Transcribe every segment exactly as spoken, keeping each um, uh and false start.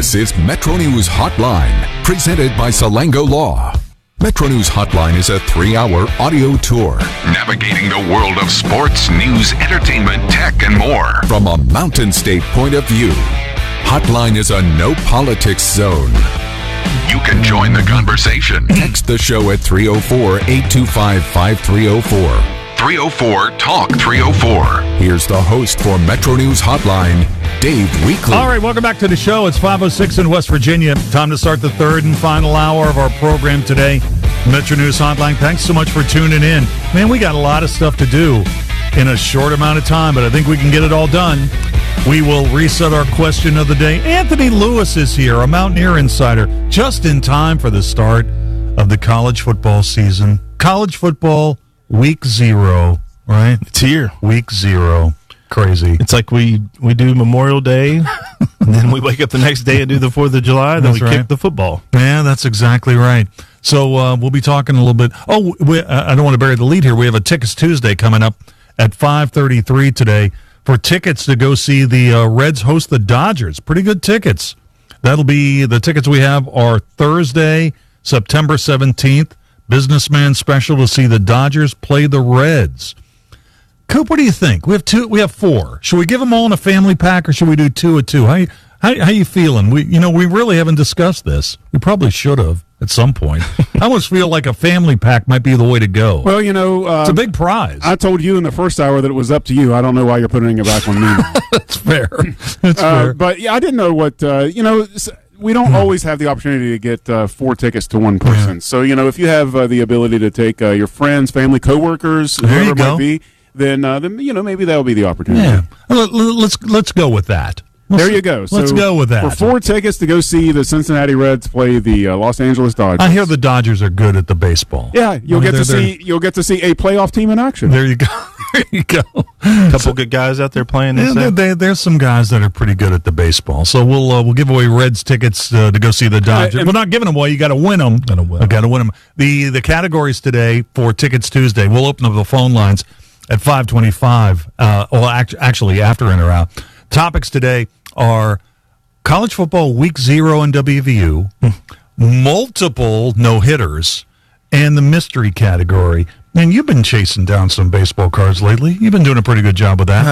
This is Metro News Hotline, presented by Salango Law. Metro News Hotline is a three-hour audio tour, navigating the world of sports, news, entertainment, tech, and more from a Mountain State point of view. Hotline is a no-politics zone. You can join the conversation. Text the show at three oh four, eight two five, five three oh four. three oh four, talk three oh four. Here's the host for Metro News Hotline, Dave Weekley. All right, welcome back to the show. It's five oh six in West Virginia. Time to start the third and final hour of our program today. Metro News Hotline, thanks so much for tuning in. Man, we got a lot of stuff to do in a short amount of time, but I think we can get it all done. We will reset our question of the day. Anthony Lewis is here, a Mountaineer insider, just in time for the start of the college football season. College football week zero, right? It's here. Week zero. Crazy. It's like we, we do Memorial Day, and then we wake up the next day and do the fourth of July, and then That's we right. kick the football. Yeah, that's exactly right. So uh, we'll be talking a little bit. Oh, we, I don't want to bury the lead here. We have a Tickets Tuesday coming up at five thirty-three today for tickets to go see the uh, Reds host the Dodgers. Pretty good tickets. That'll be, the tickets we have are Thursday, September seventeenth, Businessman Special to see the Dodgers play the Reds. Coop, what do you think? We have two. We have four. Should we give them all in a family pack, or should we do two or two? How you, how, how you feeling? We, you know, we really haven't discussed this. We probably should have at some point. I almost feel like a family pack might be the way to go. Well, you know, uh, it's a big prize. I told you in the first hour that it was up to you. I don't know why you're putting it back on me. That's fair. That's uh, fair. But yeah, I didn't know what uh, you know. We don't always have the opportunity to get uh, four tickets to one person. Yeah. So you know, if you have uh, the ability to take uh, your friends, family, coworkers, There whoever you it go. might be, then uh, then you know maybe that'll be the opportunity. Yeah. Let, let's let's go with that. Let's, There you go. Let's So go with that. For four tickets to go see the Cincinnati Reds play the uh, Los Angeles Dodgers. I hear the Dodgers are good at the baseball. Yeah, you'll I mean, get to they're- see you'll get to see a playoff team in action. There you go. There you go. Couple good guys out there playing this. Yeah, there, there, there's some guys that are pretty good at the baseball. So we'll uh, we'll give away Reds tickets uh, to go see the Dodgers. and- We're not giving them away. You got to win them. Gotta win 'em. Got to win them. The the categories today for Tickets Tuesday. We'll open up the phone lines at five twenty-five. Uh, well, act- actually after in or out. Topics today are college football week zero in W V U, multiple no hitters, and the mystery category. Man, you've been chasing down some baseball cards lately. You've been doing a pretty good job with that.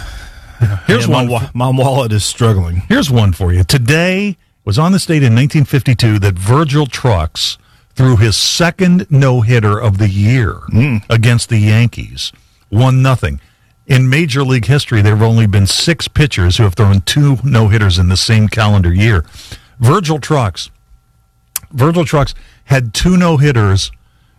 Uh, Here's yeah, one. My, wa- my wallet is struggling. Here's one for you. Today was on this date in nineteen fifty-two that Virgil Trucks threw his second no-hitter of the year Mm. against the Yankees. One nothing. In Major League history, there have only been six pitchers who have thrown two no-hitters in the same calendar year. Virgil Trucks. Virgil Trucks had two no-hitters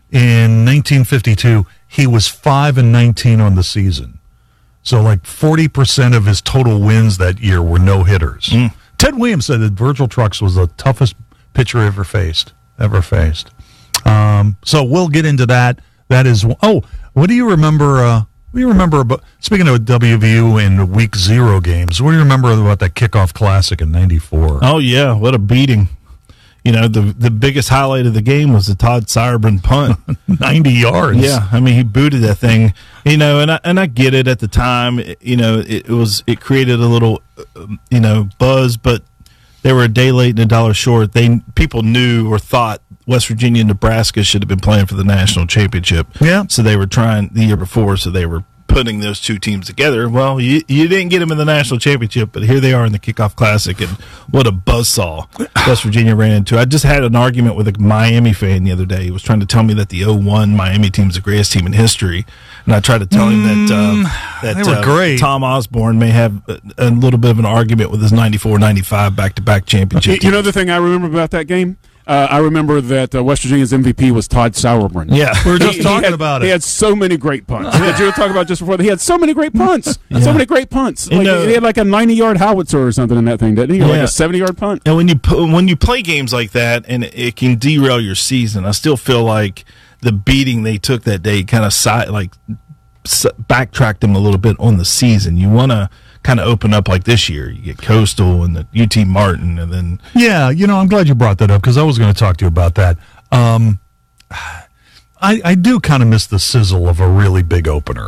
in nineteen fifty-two. He was five and nineteen on the season. So like forty percent of his total wins that year were no-hitters. Mm. Ted Williams said that Virgil Trucks was the toughest pitcher ever faced. Ever faced. Um, so we'll get into that. That is, oh, what do you remember? Uh, what do you remember about, speaking of W V U in week zero games, what do you remember about that kickoff classic in ninety-four? Oh, yeah, what a beating. You know, the the biggest highlight of the game was the Todd Sirebrand punt. ninety yards. Yeah, I mean, he booted that thing. You know, and I, and I get it at the time. It, you know, it, it was it created a little, uh, you know, buzz, but they were a day late and a dollar short. They people knew or thought West Virginia and Nebraska should have been playing for the national championship. Yeah. So they were trying the year before, so they were putting those two teams together. Well, you, you didn't get them in the national championship, but here they are in the kickoff classic, and what a buzzsaw West Virginia ran into. I just had an argument with a Miami fan the other day. He was trying to tell me that the oh one Miami team is the greatest team in history, and I tried to tell him that uh, that they were uh, great. Tom Osborne may have a, a little bit of an argument with his ninety-four ninety-five back-to-back championship You, you team. know the thing I remember about that game? Uh, I remember that uh, West Virginia's M V P was Todd Sauerbrunn. Yeah. We were just He- he talking had- about it. He had so many great punts. That you were talking about just before. He had so many great punts. Yeah. So many great punts. You Like, know- he had like a ninety-yard howitzer or something in that thing, didn't he? Or like Yeah. a seventy-yard punt. And when you pu- when you play games like that, and it can derail your season, I still feel like the beating they took that day kind of side like s- backtracked them a little bit on the season. You want to kind of open up like this year. You get Coastal and the U T Martin, and then Yeah, you know, I'm glad you brought that up because I was going to talk to you about that. Um, I, I do kind of miss the sizzle of a really big opener.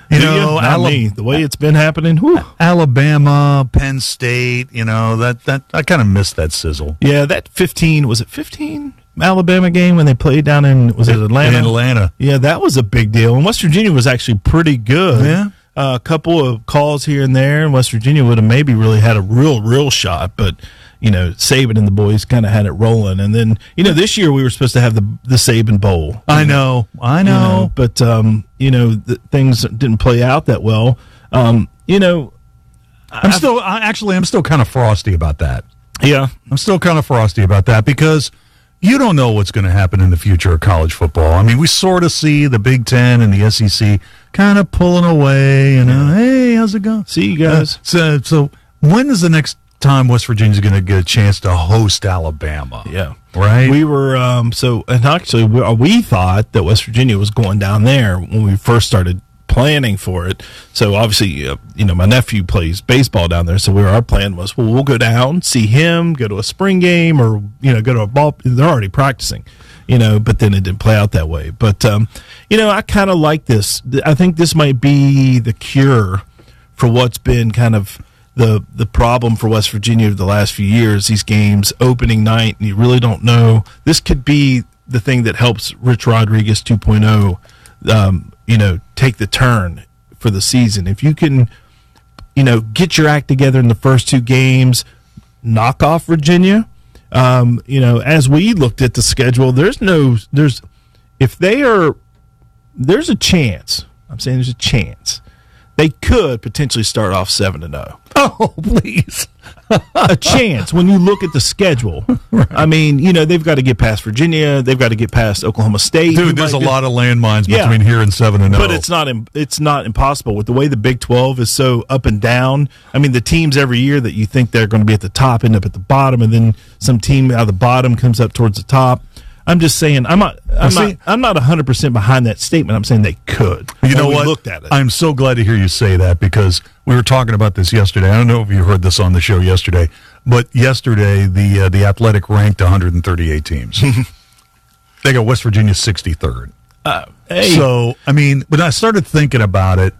You Do know, Not Ala- me. The way it's been happening, whew. Alabama, Penn State, you know, that, that I kind of miss that sizzle. Yeah, that fifteen, was it fifteen Alabama game when they played down in, was it Atlanta? In Atlanta. Yeah, that was a big deal. And West Virginia was actually pretty good. Yeah. Uh, a couple of calls here and there, and West Virginia would have maybe really had a real, real shot. But, you know, Saban and the boys kind of had it rolling. And then, you know, this year we were supposed to have the the Saban Bowl. I know. I know. You know, but, um, you know, the, things didn't play out that well. Um, you know, I'm still, I, actually, I'm still kind of frosty about that. yeah. I'm still kind of frosty about that because you don't know what's going to happen in the future of college football. I mean, we sort of see the Big Ten and the S E C kind of pulling away, and uh, hey, how's it going? See you guys. Uh, so, so when is the next time West Virginia's going to get a chance to host Alabama? Yeah. Right? We were, um, so, and actually, we, we thought that West Virginia was going down there when we first started planning for it. So obviously, uh, you know, my nephew plays baseball down there. So we were, our plan was, well, we'll go down, see him, go to a spring game, or, you know, go to a ball. They're already practicing, you know, but then it didn't play out that way. But, um, you know, I kind of like this. I think this might be the cure for what's been kind of the the problem for West Virginia the last few years, these games, opening night, and you really don't know. This could be the thing that helps Rich Rodriguez two point oh, um, you know, take the turn for the season. If you can, you know, get your act together in the first two games, knock off Virginia. Um, you know, as we looked at the schedule, there's no, there's, if they are, there's a chance. I'm saying there's a chance they could potentially start off seven and zero. Oh, please. A chance when you look at the schedule. Right. I mean, you know, they've got to get past Virginia. They've got to get past Oklahoma State. Dude, there's a lot of landmines Yeah. between here and seven and zero. But it's not im- it's not impossible with the way the Big twelve is so up and down. I mean, the teams every year that you think they're going to be at the top end up at the bottom, and then some team out of the bottom comes up towards the top. I'm just saying, I'm not, I'm Well, see- not, I'm not one hundred percent behind that statement. I'm saying they could. You when know we what? Looked at it. I'm so glad to hear you say that because we were talking about this yesterday. I don't know if you heard this on the show yesterday, but yesterday the uh, the Athletic ranked one hundred thirty-eight teams. They got West Virginia sixty-third. Uh, hey, So, I mean, but I started thinking about it.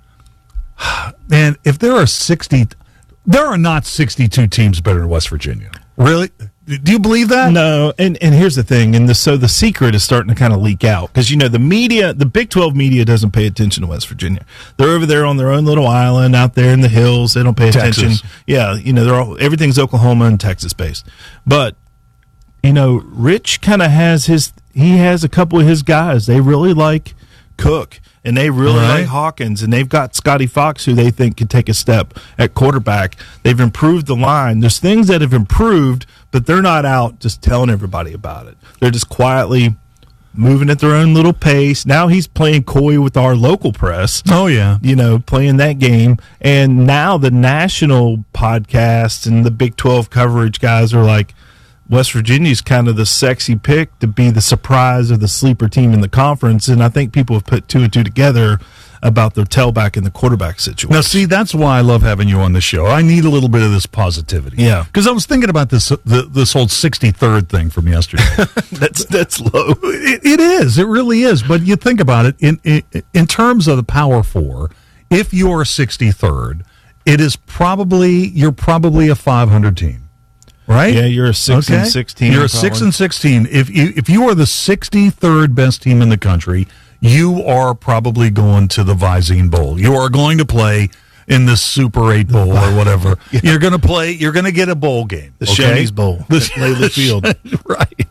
Man, if there are sixty, there are not sixty-two teams better than West Virginia. Really? Do you believe that? no, and, and here's the thing, and the, so the secret is starting to kind of leak out because you know the media, the Big twelve media doesn't pay attention to West Virginia. They're over there on their own little island out there in the hills. They don't pay Texas. attention. Yeah, you know they're all everything's Oklahoma and Texas based, but you know Rich kind of has his he has a couple of his guys. They really like Cook. And they really Right. like Hawkins, and they've got Scotty Fox, who they think could take a step at quarterback. They've improved the line. There's things that have improved, but they're not out just telling everybody about it. They're just quietly moving at their own little pace. Now he's playing coy with our local press. Oh, yeah. You know, playing that game. And now the national podcasts and the Big twelve coverage guys are like, West Virginia's kind of the sexy pick to be the surprise or the sleeper team in the conference. And I think people have put two and two together about their tailback and the quarterback situation. Now, see, that's why I love having you on the show. I need a little bit of this positivity. Yeah. Because I was thinking about this the, this whole sixty-third thing from yesterday. that's that's low. It, it is. It really is. But you think about it, in, in in terms of the Power Four, if you're sixty-third, it is probably, you're probably a five hundred team. Right? Yeah, you're a six Okay. and sixteen. You're a six and sixteen. If you if you are the sixty-third best team in the country, you are probably going to the Visine Bowl. You are going to play in the Super Eight Bowl or whatever. Yeah. You're going to play. You're going to get a bowl game. The okay? Shoney's Bowl. The at Layla Field. Right.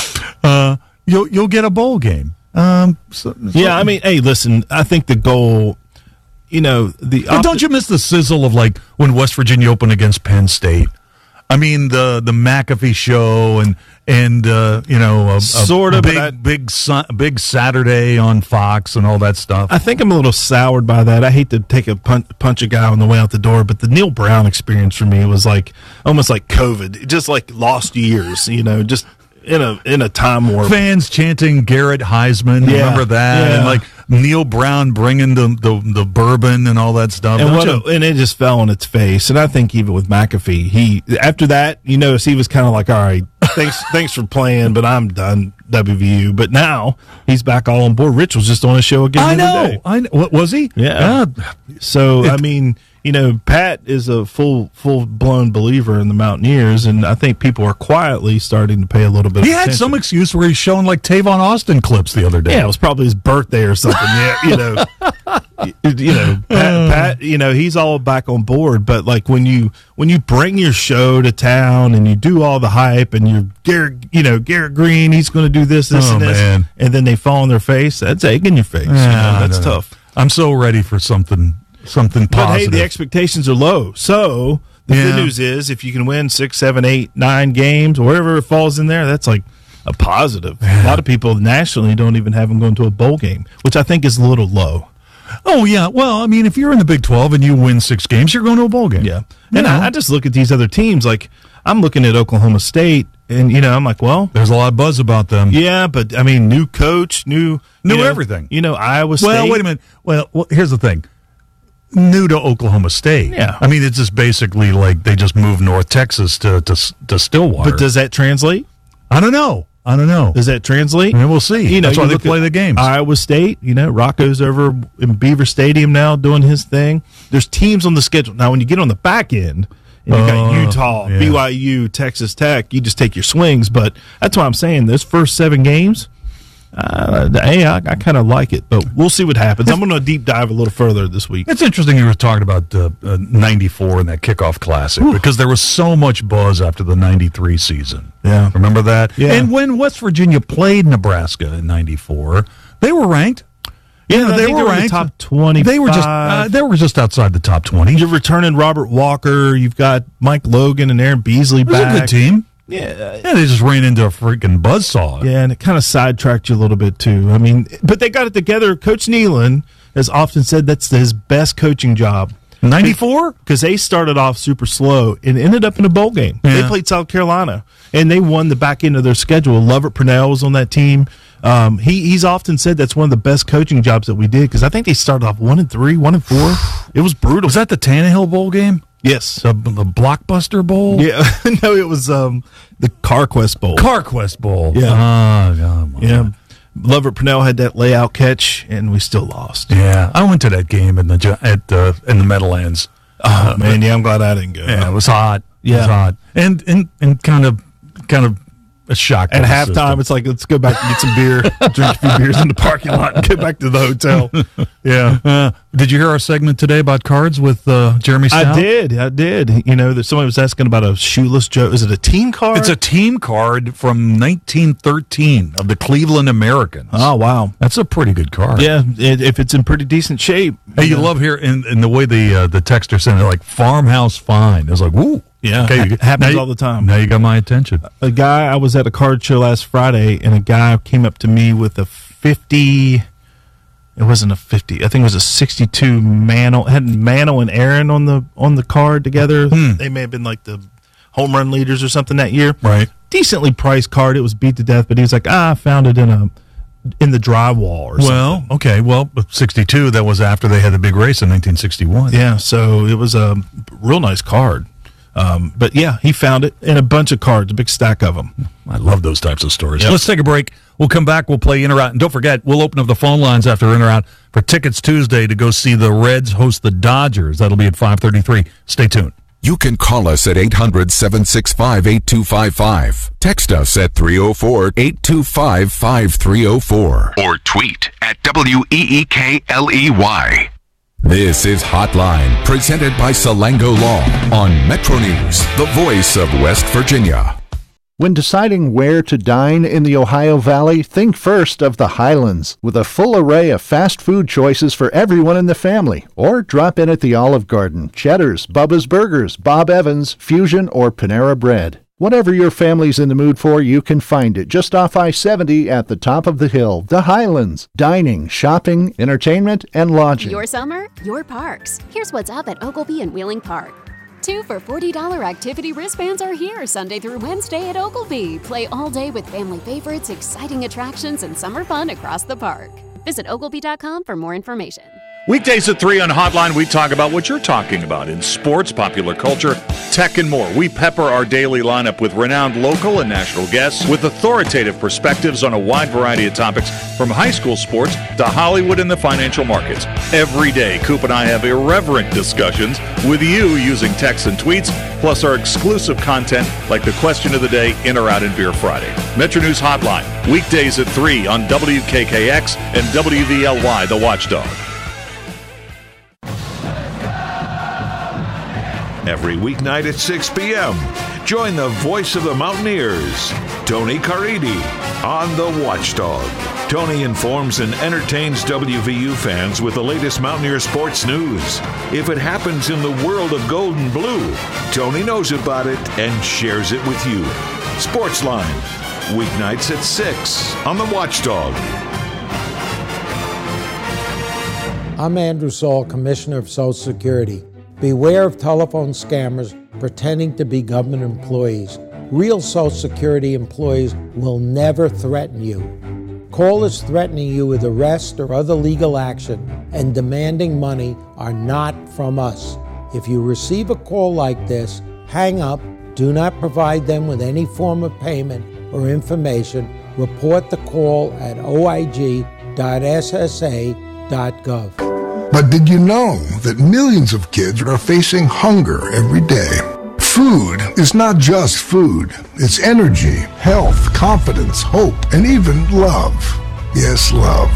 Uh, you'll you'll get a bowl game. Um. So, so, Yeah, I mean, hey, listen. I think the goal. You know the. But don't you miss the sizzle of like when West Virginia opened against Penn State? I mean the the McAfee show and and uh, you know a, a Sort of, big but I- big su- big Saturday on Fox and all that stuff. I think I'm a little soured by that. I hate to take a punch, punch a guy on the way out the door, but the Neil Brown experience for me was like almost like COVID, just like lost years. You know, just in a in a time warp. Fans chanting Garrett Heisman, Yeah, remember that? yeah. And like Neil Brown bringing the the, the bourbon and all that stuff. And, Don't what you- a, and it just fell on its face. And I think even with McAfee, he after that, you notice he was kind of like, all right, thanks, thanks for playing, but I'm done. W V U. But now he's back all on board. Rich was just on a show again. I the other know. day. I know. What was he? Yeah. Uh, So I mean, you know, Pat is a full full blown believer in the Mountaineers, and I think people are quietly starting to pay a little bit. he of had attention. some excuse where he's showing like Tavon Austin clips the other day. Yeah, it was probably his birthday or something. Yeah, you know, you, you know, Pat, Pat, you know, he's all back on board. But like when you when you bring your show to town and you do all the hype and you're Garrett, you know, Garrett Green, he's going to do this, this, Oh, and this, man. and then they fall on their face. That's egg in your face. you know, Yeah, that's I don't know. tough. I'm so ready for something something But hey, positive. the expectations are low. So the Yeah. good news is if you can win six, seven, eight, nine games, or wherever it falls in there, that's like a positive. A lot of people nationally don't even have them going to a bowl game, which I think is a little low. oh yeah, well, I mean, if you're in the Big twelve and you win six games, you're going to a bowl game. Yeah. You And know, I, I just look at these other teams. Like, I'm looking at Oklahoma State, and, you know, I'm like, well, there's a lot of buzz about them. yeah, but, I mean, new coach, new. New you know, everything. You know, Iowa State. Well, wait a minute. Well, well, here's the thing. New to Oklahoma State. Yeah. I mean, it's just basically like they just moved North Texas to to, to Stillwater. But does that translate? I don't know. I don't know. Does that translate? And we'll see. You know, That's why you they look play at the games. Iowa State, you know, Rocco's over in Beaver Stadium now doing his thing. There's teams on the schedule. Now, when you get on the back end, and you got Oh, Utah, yeah. B Y U, Texas Tech, you just take your swings. But that's why I'm saying those first seven games, uh, hey, I, I kind of like it. But we'll see what happens. I'm going to deep dive a little further this week. It's interesting you were talking about uh, uh, ninety-four in that kickoff classic because there was so much buzz after the ninety-three season. Yeah. Remember that? Yeah. And when West Virginia played Nebraska in ninety-four, they were ranked. Yeah, know, I they think were in the ranked. top twenty-five. They were just uh, they were just outside the top twenty. You're returning Robert Walker. You've got Mike Logan and Aaron Beasley It was back. a good team. Yeah, Yeah, they just ran into a freaking buzzsaw. Yeah, and it kind of sidetracked you a little bit too. I mean, but they got it together. Coach Nealon has often said that's his best coaching job. ninety-four? Because they started off super slow and ended up in a bowl game. They Yeah. played South Carolina, and they won the back end of their schedule. Lovett Purnell was on that team. Um, he he's often said that's one of the best coaching jobs that we did because I think they started off one and three, one and four. It was brutal. Was that the Tannehill Bowl game? Yes. The, the Blockbuster Bowl? Yeah. No, it was um, the CarQuest Bowl. CarQuest Bowl. Yeah. Ah, God, my- Yeah. Lovett Purnell had that layout catch, and we still lost. Yeah, I went to that game in the Ju- at uh, in the Meadowlands. Oh, man, yeah, I'm glad I didn't go. Yeah, it was hot. It Yeah. was hot, and and and kind of kind of a shock. to At the halftime, system. it's like, let's go back and get some beer, drink a few beers in the parking lot, and get back to the hotel. yeah. Uh, did you hear our segment today about cards with uh, Jeremy Stout? I did. I did. You know, that somebody was asking about a shoeless Joe. Is it a team card? It's a team card from nineteen thirteen of the Cleveland Americans. Oh, wow. That's a pretty good card. Yeah, it, if it's in pretty decent shape. Hey, you know. love here in, in the way the uh, the texter sent it, like farmhouse fine. It was like, woo. Yeah, Okay, ha- you- happens now you- all the time. Now you got my attention. A guy, I was at a card show last Friday, and a guy came up to me with a fifty. It wasn't a fifty. I think it was a sixty-two Mano. It had Mano and Aaron on the on the card together. Hmm. They may have been like the home run leaders or something that year. Right. Decently priced card. It was beat to death, but he was like, ah, I found it in a in the drywall or something. Well, okay. Well, sixty-two, that was after they had the big race in nineteen sixty-one. Yeah, so it was a real nice card. Um, but yeah, he found it in a bunch of cards, a big stack of them. I love those types of stories. Yep. Let's take a break. We'll come back. We'll play In or Out. And don't forget, we'll open up the phone lines after In or Out for tickets Tuesday to go see the Reds host the Dodgers. That'll be at five thirty-three. Stay tuned. You can call us at eight hundred, seven six five, eight two five five. Text us at three oh four, eight two five, five three oh four. Or tweet at W E E K L E Y. This is Hotline, presented by Salango Law on Metro News, the voice of West Virginia. When deciding where to dine in the Ohio Valley, think first of the Highlands, with a full array of fast food choices for everyone in the family. Or drop in at the Olive Garden, Cheddar's, Bubba's Burgers, Bob Evans, Fusion, or Panera Bread. Whatever your family's in the mood for, you can find it just off I seventy at the top of the hill. The Highlands. Dining, shopping, entertainment, and lodging. Your summer, your parks. Here's what's up at Ogilvy and Wheeling Park. Two for forty dollars activity wristbands are here Sunday through Wednesday at Ogilvy. Play all day with family favorites, exciting attractions, and summer fun across the park. Visit Ogilvy dot com for more information. Weekdays at three on Hotline, we talk about what you're talking about in sports, popular culture, tech, and more. We pepper our daily lineup with renowned local and national guests with authoritative perspectives on a wide variety of topics, from high school sports to Hollywood and the financial markets. Every day, Coop and I have irreverent discussions with you using texts and tweets, plus our exclusive content like the question of the day, In or Out in Beer Friday. Metro News Hotline, weekdays at three on W K K X and W V L Y, The Watchdog. Every weeknight at six p.m., join the voice of the Mountaineers, Tony Caridi, on The Watchdog. Tony informs and entertains W V U fans with the latest Mountaineer sports news. If it happens in the world of gold and blue, Tony knows about it and shares it with you. Sportsline, weeknights at six on The Watchdog. I'm Andrew Saul, Commissioner of Social Security. Beware of telephone scammers pretending to be government employees. Real Social Security employees will never threaten you. Callers threatening you with arrest or other legal action and demanding money are not from us. If you receive a call like this, hang up, do not provide them with any form of payment or information. Report the call at O I G dot S S A dot gov. But did you know that millions of kids are facing hunger every day? Food is not just food. It's energy, health, confidence, hope, and even love. Yes, love.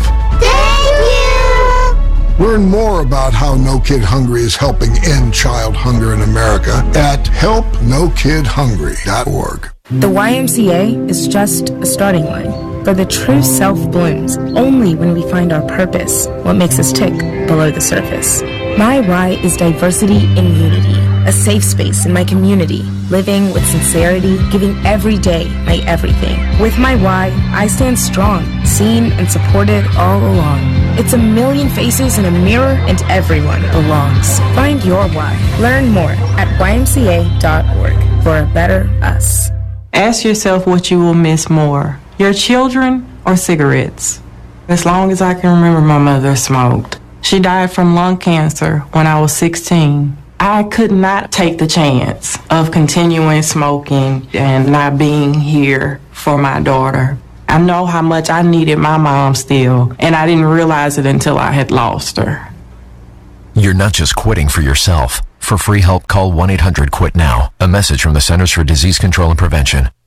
Thank you! Learn more about how No Kid Hungry is helping end child hunger in America at help no kid hungry dot org. The Y M C A is just a starting line. For the true self blooms only when we find our purpose, what makes us tick below the surface. My why is diversity and unity, a safe space in my community, living with sincerity, giving every day my everything. With my why, I stand strong, seen and supported all along. It's a million faces in a mirror and everyone belongs. Find your why. Learn more at Y M C A dot org for a better us. Ask yourself what you will miss more, your children or cigarettes. As long as I can remember, my mother smoked. She died from lung cancer when I was sixteen. I could not take the chance of continuing smoking and not being here for my daughter. I know how much I needed my mom still, and I didn't realize it until I had lost her. You're not just quitting for yourself. For free help, call one eight hundred quit now. A message from the Centers for Disease Control and Prevention.